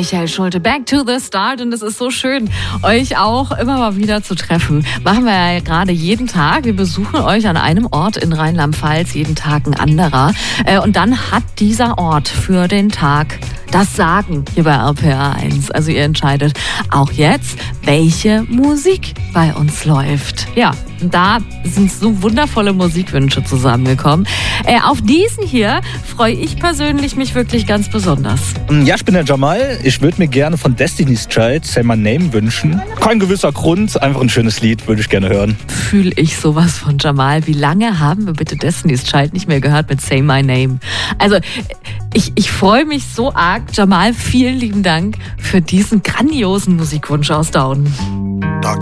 Michael Schulte, Back to the Start. Und es ist so schön, euch auch immer mal wieder zu treffen. Machen wir ja gerade jeden Tag. Wir besuchen euch an einem Ort in Rheinland-Pfalz, jeden Tag ein anderer. Und dann hat dieser Ort für den Tag das Sagen hier bei RPR1. Also ihr entscheidet auch jetzt, welche Musik bei uns läuft. Ja, da sind so wundervolle Musikwünsche zusammengekommen. Auf diesen hier freue ich persönlich mich wirklich ganz besonders. Ja, ich bin der Jamal. Ich würde mir gerne von Destiny's Child Say My Name wünschen. Kein gewisser Grund, einfach ein schönes Lied, würde ich gerne hören. Fühle ich sowas von Jamal. Wie lange haben wir bitte Destiny's Child nicht mehr gehört mit Say My Name? Also ich freue mich so arg. Jamal, vielen lieben Dank für diesen grandiosen Musikwunsch aus Dauden. Dr.